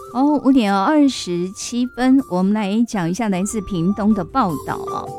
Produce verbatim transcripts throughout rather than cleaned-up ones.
哦，五点二十七分，我们来讲一下来自屏东的报道哦。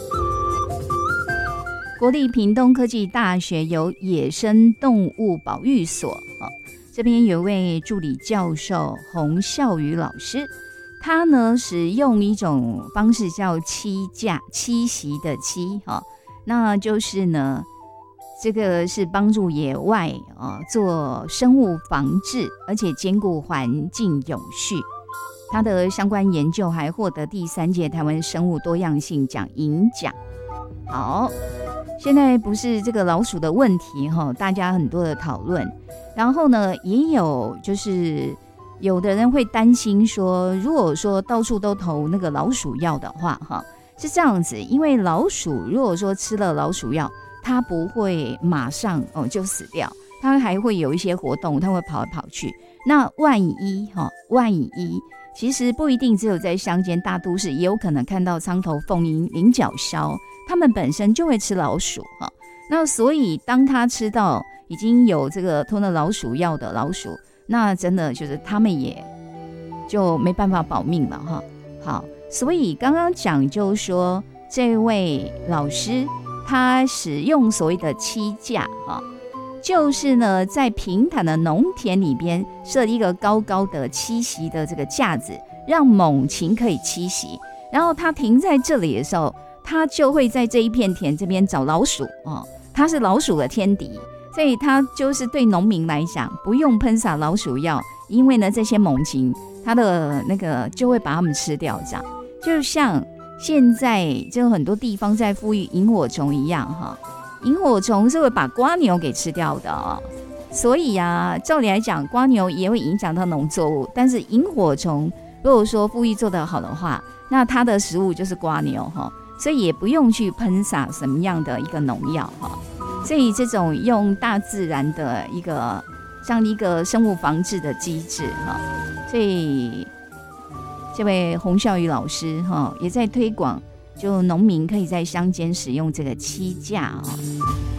国立屏东科技大学有野生动物保育所哦，这边有一位助理教授洪孝宇老师，他呢使用一种方式叫栖架，栖息的栖哈、哦，那就是呢。这个是帮助野外、哦、做生物防治，而且兼顾环境永续。它的相关研究还获得第三届台湾生物多样性奖银奖。好，现在不是这个老鼠的问题、哦、大家很多的讨论。然后呢，也有就是有的人会担心说，如果说到处都投那个老鼠药的话，哈、哦，是这样子，因为老鼠如果说吃了老鼠药，它不会马上、哦、就死掉，它还会有一些活动，它会跑来跑去。那万一、哦、万一其实不一定只有在乡间，大都市也有可能看到苍头凤膺、菱角鸮，它们本身就会吃老鼠、哦、那所以当它吃到已经有这个吞了老鼠药的老鼠，那真的就是它们也就没办法保命了、哦、好，所以刚刚讲就说这位老师他使用所谓的栖架、哦、就是呢在平坦的农田里边设一个高高的栖息的这个架子，让猛禽可以栖息，然后它停在这里的时候，它就会在这一片田这边找老鼠、哦、它是老鼠的天敌，所以它就是对农民来讲不用喷洒老鼠药，因为呢这些猛禽它的那个就会把它们吃掉，这样就像现在就很多地方在呼吁萤火虫一样哈，萤火虫是会把蝸牛给吃掉的哦，所以啊，照理来讲，蝸牛也会影响到农作物，但是萤火虫如果说呼吁做得好的话，那它的食物就是蝸牛哈，所以也不用去喷洒什么样的一个农药哈，所以这种用大自然的一个像一个生物防治的机制哈，所以。这位洪孝宇老师、哦、也在推广，就农民可以在乡间使用这个栖架、哦